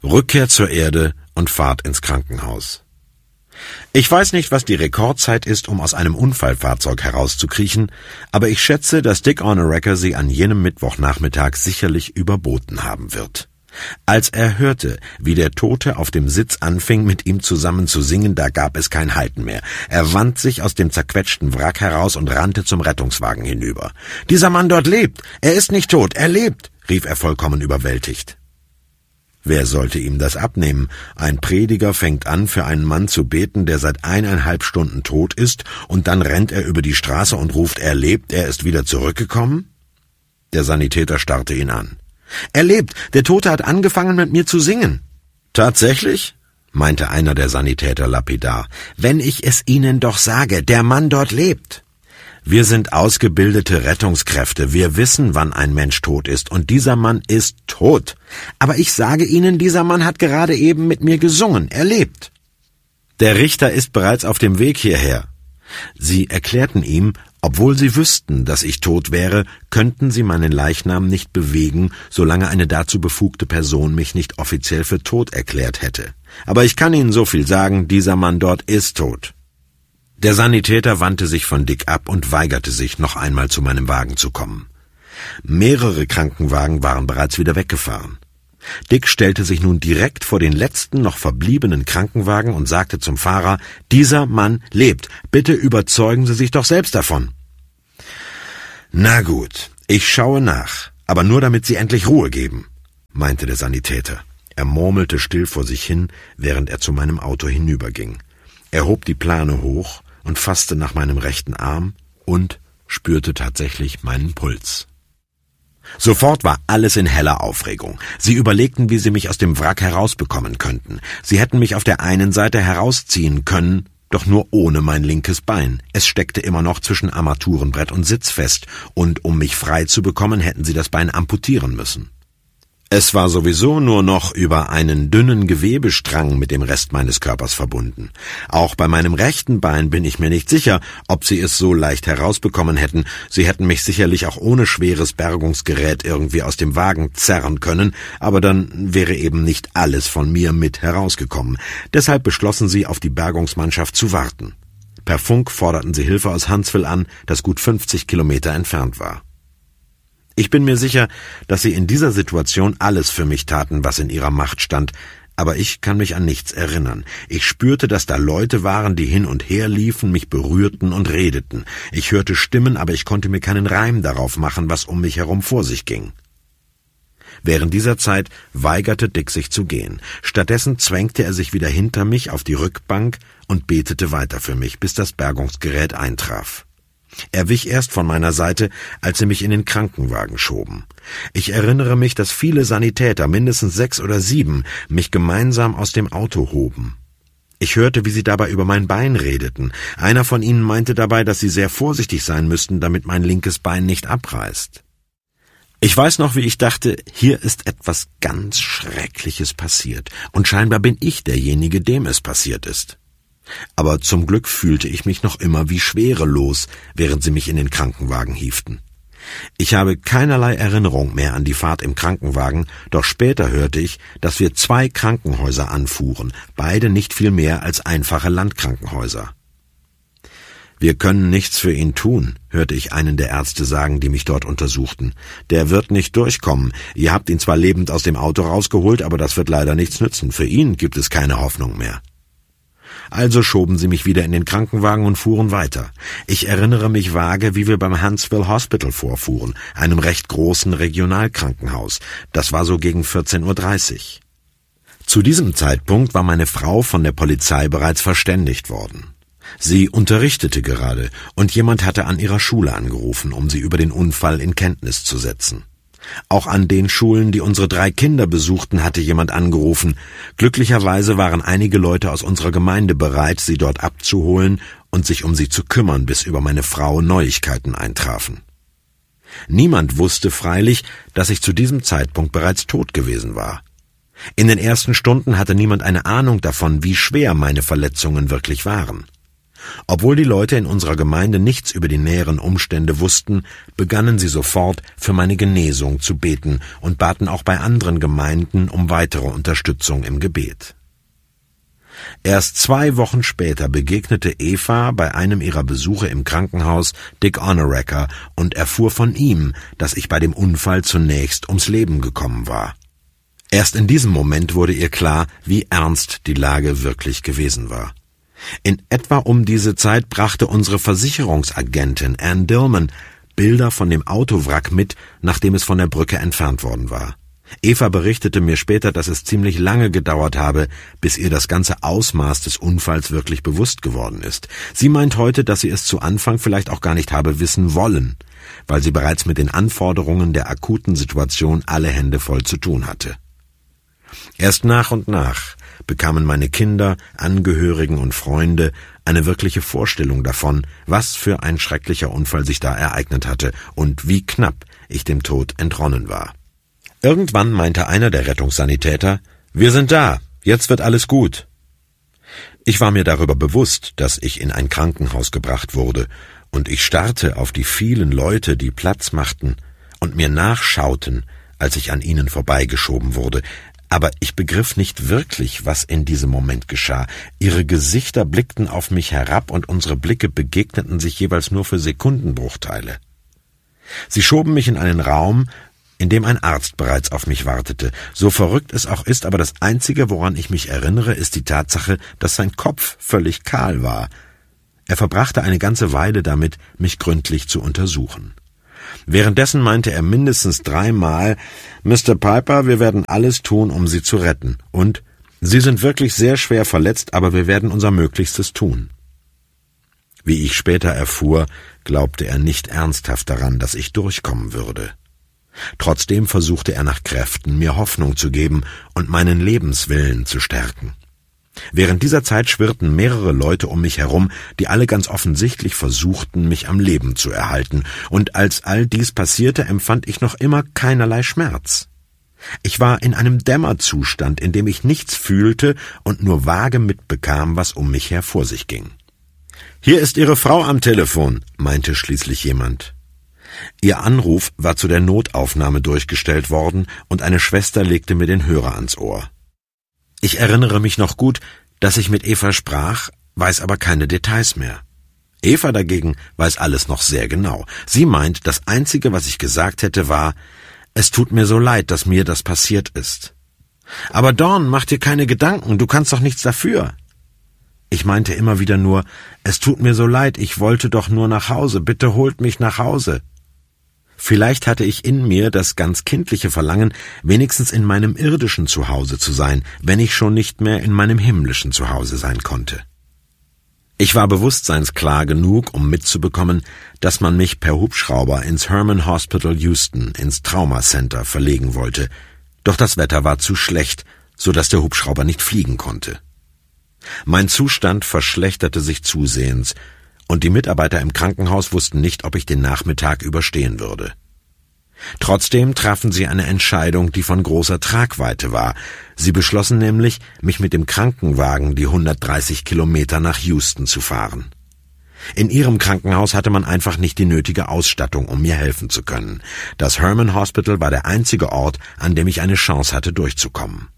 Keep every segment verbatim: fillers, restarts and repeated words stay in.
Rückkehr zur Erde und Fahrt ins Krankenhaus. Ich weiß nicht, was die Rekordzeit ist, um aus einem Unfallfahrzeug herauszukriechen, aber ich schätze, dass Dick Onerecker sie an jenem Mittwochnachmittag sicherlich überboten haben wird. Als er hörte, wie der Tote auf dem Sitz anfing, mit ihm zusammen zu singen, da gab es kein Halten mehr. Er wand sich aus dem zerquetschten Wrack heraus und rannte zum Rettungswagen hinüber. »Dieser Mann dort lebt! Er ist nicht tot! Er lebt!« rief er vollkommen überwältigt. Wer sollte ihm das abnehmen? Ein Prediger fängt an, für einen Mann zu beten, der seit eineinhalb Stunden tot ist, und dann rennt er über die Straße und ruft, er lebt, er ist wieder zurückgekommen? Der Sanitäter starrte ihn an. »Er lebt! Der Tote hat angefangen, mit mir zu singen!« »Tatsächlich?« meinte einer der Sanitäter lapidar. »Wenn ich es Ihnen doch sage, der Mann dort lebt!« »Wir sind ausgebildete Rettungskräfte, wir wissen, wann ein Mensch tot ist, und dieser Mann ist tot. Aber ich sage Ihnen, dieser Mann hat gerade eben mit mir gesungen, er lebt.« »Der Richter ist bereits auf dem Weg hierher.« Sie erklärten ihm, obwohl sie wüssten, dass ich tot wäre, könnten sie meinen Leichnam nicht bewegen, solange eine dazu befugte Person mich nicht offiziell für tot erklärt hätte. Aber ich kann Ihnen so viel sagen, dieser Mann dort ist tot. Der Sanitäter wandte sich von Dick ab und weigerte sich, noch einmal zu meinem Wagen zu kommen. Mehrere Krankenwagen waren bereits wieder weggefahren. Dick stellte sich nun direkt vor den letzten noch verbliebenen Krankenwagen und sagte zum Fahrer, »Dieser Mann lebt. Bitte überzeugen Sie sich doch selbst davon.« »Na gut, ich schaue nach, aber nur damit Sie endlich Ruhe geben«, meinte der Sanitäter. Er murmelte still vor sich hin, während er zu meinem Auto hinüberging. Er hob die Plane hoch und fasste nach meinem rechten Arm und spürte tatsächlich meinen Puls. Sofort war alles in heller Aufregung. Sie überlegten, wie sie mich aus dem Wrack herausbekommen könnten. Sie hätten mich auf der einen Seite herausziehen können, doch nur ohne mein linkes Bein. Es steckte immer noch zwischen Armaturenbrett und Sitz fest, und um mich frei zu bekommen, hätten sie das Bein amputieren müssen. Es war sowieso nur noch über einen dünnen Gewebestrang mit dem Rest meines Körpers verbunden. Auch bei meinem rechten Bein bin ich mir nicht sicher, ob sie es so leicht herausbekommen hätten. Sie hätten mich sicherlich auch ohne schweres Bergungsgerät irgendwie aus dem Wagen zerren können, aber dann wäre eben nicht alles von mir mit herausgekommen. Deshalb beschlossen sie, auf die Bergungsmannschaft zu warten. Per Funk forderten sie Hilfe aus Huntsville an, das gut fünfzig Kilometer entfernt war. Ich bin mir sicher, dass sie in dieser Situation alles für mich taten, was in ihrer Macht stand, aber ich kann mich an nichts erinnern. Ich spürte, dass da Leute waren, die hin und her liefen, mich berührten und redeten. Ich hörte Stimmen, aber ich konnte mir keinen Reim darauf machen, was um mich herum vor sich ging. Während dieser Zeit weigerte Dick sich zu gehen. Stattdessen zwängte er sich wieder hinter mich auf die Rückbank und betete weiter für mich, bis das Bergungsgerät eintraf. Er wich erst von meiner Seite, als sie mich in den Krankenwagen schoben. Ich erinnere mich, dass viele Sanitäter, mindestens sechs oder sieben, mich gemeinsam aus dem Auto hoben. Ich hörte, wie sie dabei über mein Bein redeten. Einer von ihnen meinte dabei, dass sie sehr vorsichtig sein müssten, damit mein linkes Bein nicht abreißt. Ich weiß noch, wie ich dachte, hier ist etwas ganz Schreckliches passiert, und scheinbar bin ich derjenige, dem es passiert ist. Aber zum Glück fühlte ich mich noch immer wie schwerelos, während sie mich in den Krankenwagen hieften. Ich habe keinerlei Erinnerung mehr an die Fahrt im Krankenwagen, doch später hörte ich, dass wir zwei Krankenhäuser anfuhren, beide nicht viel mehr als einfache Landkrankenhäuser. »Wir können nichts für ihn tun«, hörte ich einen der Ärzte sagen, die mich dort untersuchten. »Der wird nicht durchkommen. Ihr habt ihn zwar lebend aus dem Auto rausgeholt, aber das wird leider nichts nützen. Für ihn gibt es keine Hoffnung mehr.« Also schoben sie mich wieder in den Krankenwagen und fuhren weiter. Ich erinnere mich vage, wie wir beim Huntsville Hospital vorfuhren, einem recht großen Regionalkrankenhaus. Das war so gegen vierzehn Uhr dreißig. Zu diesem Zeitpunkt war meine Frau von der Polizei bereits verständigt worden. Sie unterrichtete gerade, und jemand hatte an ihrer Schule angerufen, um sie über den Unfall in Kenntnis zu setzen. Auch an den Schulen, die unsere drei Kinder besuchten, hatte jemand angerufen. Glücklicherweise waren einige Leute aus unserer Gemeinde bereit, sie dort abzuholen und sich um sie zu kümmern, bis über meine Frau Neuigkeiten eintrafen. Niemand wusste freilich, dass ich zu diesem Zeitpunkt bereits tot gewesen war. In den ersten Stunden hatte niemand eine Ahnung davon, wie schwer meine Verletzungen wirklich waren. Obwohl die Leute in unserer Gemeinde nichts über die näheren Umstände wussten, begannen sie sofort für meine Genesung zu beten und baten auch bei anderen Gemeinden um weitere Unterstützung im Gebet. Erst zwei Wochen später begegnete Eva bei einem ihrer Besuche im Krankenhaus Dick Onoraker und erfuhr von ihm, dass ich bei dem Unfall zunächst ums Leben gekommen war. Erst in diesem Moment wurde ihr klar, wie ernst die Lage wirklich gewesen war. In etwa um diese Zeit brachte unsere Versicherungsagentin Ann Dillman Bilder von dem Autowrack mit, nachdem es von der Brücke entfernt worden war. Eva berichtete mir später, dass es ziemlich lange gedauert habe, bis ihr das ganze Ausmaß des Unfalls wirklich bewusst geworden ist. Sie meint heute, dass sie es zu Anfang vielleicht auch gar nicht habe wissen wollen, weil sie bereits mit den Anforderungen der akuten Situation alle Hände voll zu tun hatte. Erst nach und nach bekamen meine Kinder, Angehörigen und Freunde eine wirkliche Vorstellung davon, was für ein schrecklicher Unfall sich da ereignet hatte und wie knapp ich dem Tod entronnen war. Irgendwann meinte einer der Rettungssanitäter, »Wir sind da, jetzt wird alles gut.« Ich war mir darüber bewusst, dass ich in ein Krankenhaus gebracht wurde, und ich starrte auf die vielen Leute, die Platz machten und mir nachschauten, als ich an ihnen vorbeigeschoben wurde. Aber ich begriff nicht wirklich, was in diesem Moment geschah. Ihre Gesichter blickten auf mich herab und unsere Blicke begegneten sich jeweils nur für Sekundenbruchteile. Sie schoben mich in einen Raum, in dem ein Arzt bereits auf mich wartete. So verrückt es auch ist, aber das Einzige, woran ich mich erinnere, ist die Tatsache, dass sein Kopf völlig kahl war. Er verbrachte eine ganze Weile damit, mich gründlich zu untersuchen. Währenddessen meinte er mindestens dreimal, »Mister Piper, wir werden alles tun, um Sie zu retten. Und Sie sind wirklich sehr schwer verletzt, aber wir werden unser Möglichstes tun.« Wie ich später erfuhr, glaubte er nicht ernsthaft daran, dass ich durchkommen würde. Trotzdem versuchte er nach Kräften, mir Hoffnung zu geben und meinen Lebenswillen zu stärken. Während dieser Zeit schwirrten mehrere Leute um mich herum, die alle ganz offensichtlich versuchten, mich am Leben zu erhalten, und als all dies passierte, empfand ich noch immer keinerlei Schmerz. Ich war in einem Dämmerzustand, in dem ich nichts fühlte und nur vage mitbekam, was um mich her vor sich ging. »Hier ist Ihre Frau am Telefon«, meinte schließlich jemand. Ihr Anruf war zu der Notaufnahme durchgestellt worden, und eine Schwester legte mir den Hörer ans Ohr. Ich erinnere mich noch gut, dass ich mit Eva sprach, weiß aber keine Details mehr. Eva dagegen weiß alles noch sehr genau. Sie meint, das Einzige, was ich gesagt hätte, war, »Es tut mir so leid, dass mir das passiert ist.« »Aber Dawn, mach dir keine Gedanken, du kannst doch nichts dafür.« Ich meinte immer wieder nur, »Es tut mir so leid, ich wollte doch nur nach Hause, bitte holt mich nach Hause.« Vielleicht hatte ich in mir das ganz kindliche Verlangen, wenigstens in meinem irdischen Zuhause zu sein, wenn ich schon nicht mehr in meinem himmlischen Zuhause sein konnte. Ich war bewusstseinsklar genug, um mitzubekommen, dass man mich per Hubschrauber ins Herman Hospital Houston, ins Trauma Center, verlegen wollte, doch das Wetter war zu schlecht, so dass der Hubschrauber nicht fliegen konnte. Mein Zustand verschlechterte sich zusehends, und die Mitarbeiter im Krankenhaus wussten nicht, ob ich den Nachmittag überstehen würde. Trotzdem trafen sie eine Entscheidung, die von großer Tragweite war. Sie beschlossen nämlich, mich mit dem Krankenwagen die hundertdreißig Kilometer nach Houston zu fahren. In ihrem Krankenhaus hatte man einfach nicht die nötige Ausstattung, um mir helfen zu können. Das Herman Hospital war der einzige Ort, an dem ich eine Chance hatte, durchzukommen.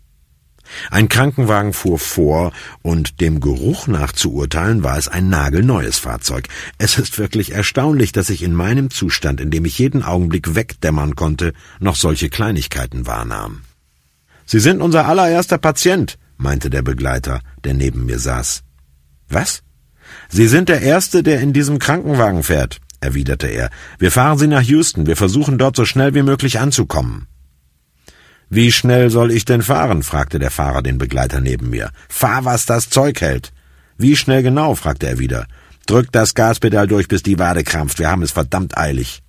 Ein Krankenwagen fuhr vor, und dem Geruch nach zu urteilen war es ein nagelneues Fahrzeug. Es ist wirklich erstaunlich, dass ich in meinem Zustand, in dem ich jeden Augenblick wegdämmern konnte, noch solche Kleinigkeiten wahrnahm. »Sie sind unser allererster Patient«, meinte der Begleiter, der neben mir saß. »Was? Sie sind der Erste, der in diesem Krankenwagen fährt«, erwiderte er. »Wir fahren Sie nach Houston, wir versuchen dort so schnell wie möglich anzukommen.« »Wie schnell soll ich denn fahren?« fragte der Fahrer den Begleiter neben mir. »Fahr, was das Zeug hält.« »Wie schnell genau?« fragte er wieder. »Drück das Gaspedal durch, bis die Wade krampft. Wir haben es verdammt eilig.«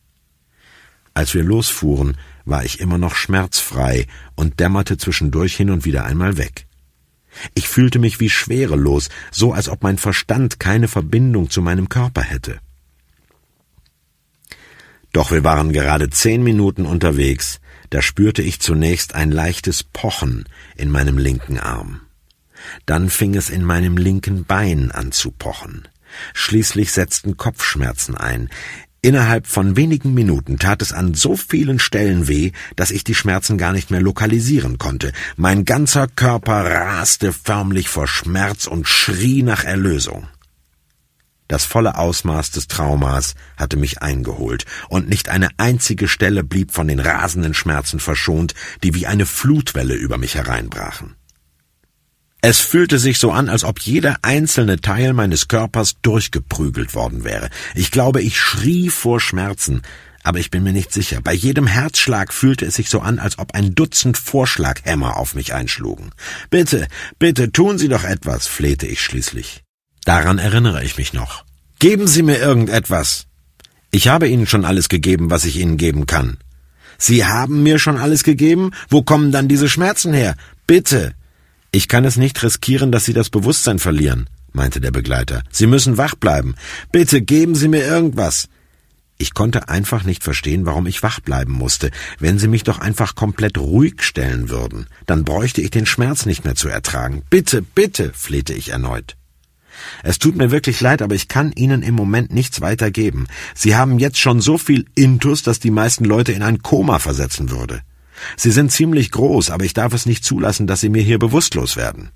Als wir losfuhren, war ich immer noch schmerzfrei und dämmerte zwischendurch hin und wieder einmal weg. Ich fühlte mich wie schwerelos, so als ob mein Verstand keine Verbindung zu meinem Körper hätte. Doch wir waren gerade zehn Minuten unterwegs, da spürte ich zunächst ein leichtes Pochen in meinem linken Arm. Dann fing es in meinem linken Bein an zu pochen. Schließlich setzten Kopfschmerzen ein. Innerhalb von wenigen Minuten tat es an so vielen Stellen weh, dass ich die Schmerzen gar nicht mehr lokalisieren konnte. Mein ganzer Körper raste förmlich vor Schmerz und schrie nach Erlösung. Das volle Ausmaß des Traumas hatte mich eingeholt, und nicht eine einzige Stelle blieb von den rasenden Schmerzen verschont, die wie eine Flutwelle über mich hereinbrachen. Es fühlte sich so an, als ob jeder einzelne Teil meines Körpers durchgeprügelt worden wäre. Ich glaube, ich schrie vor Schmerzen, aber ich bin mir nicht sicher. Bei jedem Herzschlag fühlte es sich so an, als ob ein Dutzend Vorschlaghämmer auf mich einschlugen. »Bitte, bitte, tun Sie doch etwas«, flehte ich schließlich. Daran erinnere ich mich noch. »Geben Sie mir irgendetwas.« »Ich habe Ihnen schon alles gegeben, was ich Ihnen geben kann.« »Sie haben mir schon alles gegeben? Wo kommen dann diese Schmerzen her? Bitte!« »Ich kann es nicht riskieren, dass Sie das Bewusstsein verlieren«, meinte der Begleiter. »Sie müssen wach bleiben. Bitte geben Sie mir irgendwas.« Ich konnte einfach nicht verstehen, warum ich wach bleiben musste. Wenn Sie mich doch einfach komplett ruhig stellen würden, dann bräuchte ich den Schmerz nicht mehr zu ertragen. »Bitte, bitte«, flehte ich erneut. »Es tut mir wirklich leid, aber ich kann Ihnen im Moment nichts weiter geben. Sie haben jetzt schon so viel Intus, dass die meisten Leute in ein Koma versetzen würde. Sie sind ziemlich groß, aber ich darf es nicht zulassen, dass Sie mir hier bewusstlos werden.«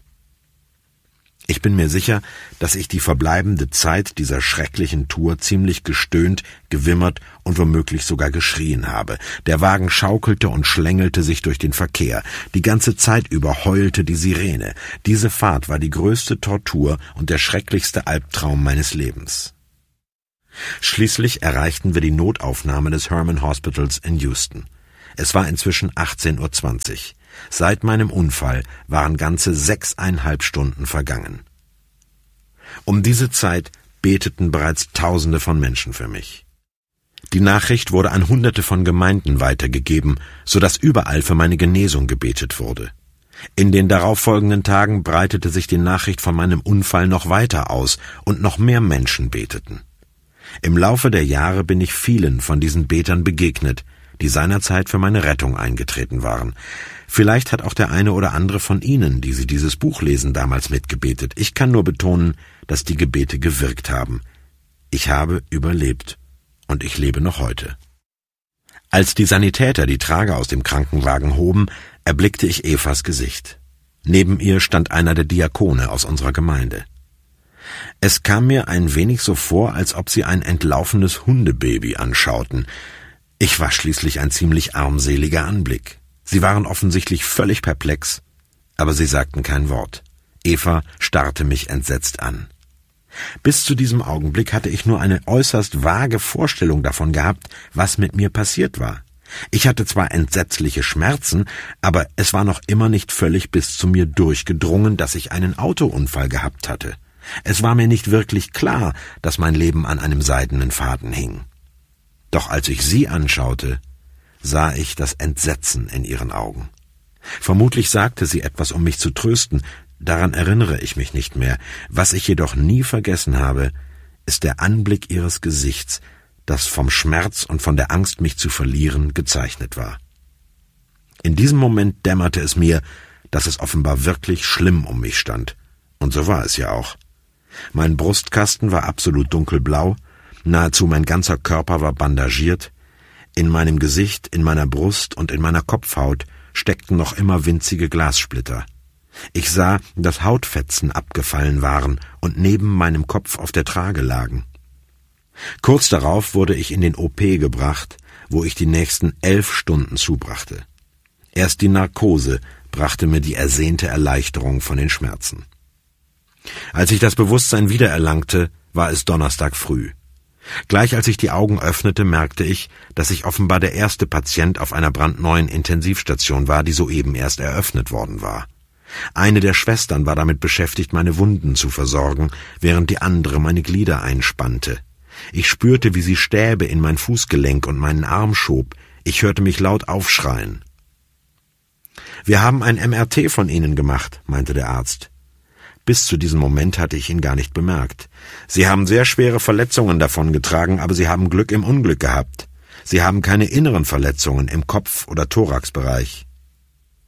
Ich bin mir sicher, dass ich die verbleibende Zeit dieser schrecklichen Tour ziemlich gestöhnt, gewimmert und womöglich sogar geschrien habe. Der Wagen schaukelte und schlängelte sich durch den Verkehr. Die ganze Zeit über heulte die Sirene. Diese Fahrt war die größte Tortur und der schrecklichste Albtraum meines Lebens. Schließlich erreichten wir die Notaufnahme des Hermann Hospitals in Houston. Es war inzwischen achtzehn Uhr zwanzig. Seit meinem Unfall waren ganze sechseinhalb Stunden vergangen. Um diese Zeit beteten bereits Tausende von Menschen für mich. Die Nachricht wurde an Hunderte von Gemeinden weitergegeben, so dass überall für meine Genesung gebetet wurde. In den darauffolgenden Tagen breitete sich die Nachricht von meinem Unfall noch weiter aus und noch mehr Menschen beteten. Im Laufe der Jahre bin ich vielen von diesen Betern begegnet, die seinerzeit für meine Rettung eingetreten waren. Vielleicht hat auch der eine oder andere von Ihnen, die Sie dieses Buch lesen, damals mitgebetet. Ich kann nur betonen, dass die Gebete gewirkt haben. Ich habe überlebt und ich lebe noch heute. Als die Sanitäter die Trage aus dem Krankenwagen hoben, erblickte ich Evas Gesicht. Neben ihr stand einer der Diakone aus unserer Gemeinde. Es kam mir ein wenig so vor, als ob sie ein entlaufenes Hundebaby anschauten. Ich war schließlich ein ziemlich armseliger Anblick. Sie waren offensichtlich völlig perplex, aber sie sagten kein Wort. Eva starrte mich entsetzt an. Bis zu diesem Augenblick hatte ich nur eine äußerst vage Vorstellung davon gehabt, was mit mir passiert war. Ich hatte zwar entsetzliche Schmerzen, aber es war noch immer nicht völlig bis zu mir durchgedrungen, dass ich einen Autounfall gehabt hatte. Es war mir nicht wirklich klar, dass mein Leben an einem seidenen Faden hing. Doch als ich sie anschaute, sah ich das Entsetzen in ihren Augen. Vermutlich sagte sie etwas, um mich zu trösten, daran erinnere ich mich nicht mehr. Was ich jedoch nie vergessen habe, ist der Anblick ihres Gesichts, das vom Schmerz und von der Angst, mich zu verlieren, gezeichnet war. In diesem Moment dämmerte es mir, dass es offenbar wirklich schlimm um mich stand. Und so war es ja auch. Mein Brustkasten war absolut dunkelblau, nahezu mein ganzer Körper war bandagiert, in meinem Gesicht, in meiner Brust und in meiner Kopfhaut steckten noch immer winzige Glassplitter. Ich sah, dass Hautfetzen abgefallen waren und neben meinem Kopf auf der Trage lagen. Kurz darauf wurde ich in den O P gebracht, wo ich die nächsten elf Stunden zubrachte. Erst die Narkose brachte mir die ersehnte Erleichterung von den Schmerzen. Als ich das Bewusstsein wiedererlangte, war es Donnerstag früh. Gleich als ich die Augen öffnete, merkte ich, dass ich offenbar der erste Patient auf einer brandneuen Intensivstation war, die soeben erst eröffnet worden war. Eine der Schwestern war damit beschäftigt, meine Wunden zu versorgen, während die andere meine Glieder einspannte. Ich spürte, wie sie Stäbe in mein Fußgelenk und meinen Arm schob. Ich hörte mich laut aufschreien. »Wir haben ein M R T von Ihnen gemacht«, meinte der Arzt. Bis zu diesem Moment hatte ich ihn gar nicht bemerkt. »Sie haben sehr schwere Verletzungen davongetragen, aber Sie haben Glück im Unglück gehabt. Sie haben keine inneren Verletzungen im Kopf- oder Thoraxbereich.«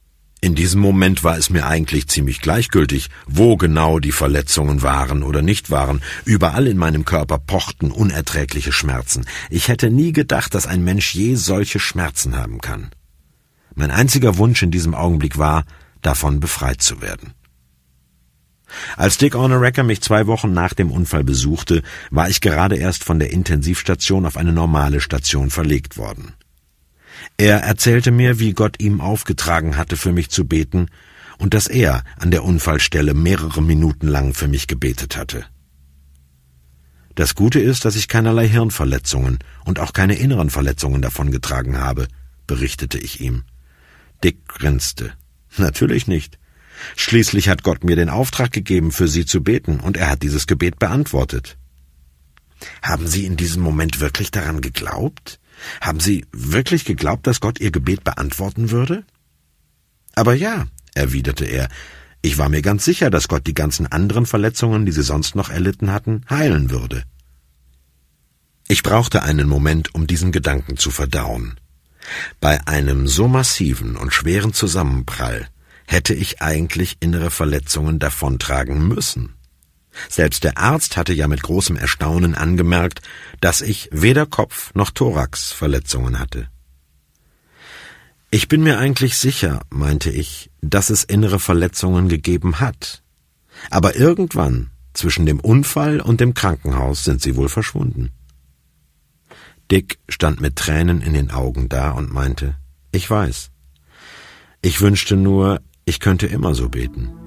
In diesem Moment war es mir eigentlich ziemlich gleichgültig, wo genau die Verletzungen waren oder nicht waren. Überall in meinem Körper pochten unerträgliche Schmerzen. Ich hätte nie gedacht, dass ein Mensch je solche Schmerzen haben kann. Mein einziger Wunsch in diesem Augenblick war, davon befreit zu werden. Als Dick Oneracker mich zwei Wochen nach dem Unfall besuchte, war ich gerade erst von der Intensivstation auf eine normale Station verlegt worden. Er erzählte mir, wie Gott ihm aufgetragen hatte, für mich zu beten, und dass er an der Unfallstelle mehrere Minuten lang für mich gebetet hatte. Das Gute ist, dass ich keinerlei Hirnverletzungen und auch keine inneren Verletzungen davongetragen habe, berichtete ich ihm. Dick grinste. Natürlich nicht. Schließlich hat Gott mir den Auftrag gegeben, für Sie zu beten, und er hat dieses Gebet beantwortet. Haben Sie in diesem Moment wirklich daran geglaubt? Haben Sie wirklich geglaubt, dass Gott Ihr Gebet beantworten würde? Aber ja, erwiderte er, ich war mir ganz sicher, dass Gott die ganzen anderen Verletzungen, die Sie sonst noch erlitten hatten, heilen würde. Ich brauchte einen Moment, um diesen Gedanken zu verdauen. Bei einem so massiven und schweren Zusammenprall hätte ich eigentlich innere Verletzungen davontragen müssen. Selbst der Arzt hatte ja mit großem Erstaunen angemerkt, dass ich weder Kopf- noch Thoraxverletzungen hatte. Ich bin mir eigentlich sicher, meinte ich, dass es innere Verletzungen gegeben hat. Aber irgendwann, zwischen dem Unfall und dem Krankenhaus, sind sie wohl verschwunden. Dick stand mit Tränen in den Augen da und meinte, ich weiß. Ich wünschte nur, ich könnte immer so beten.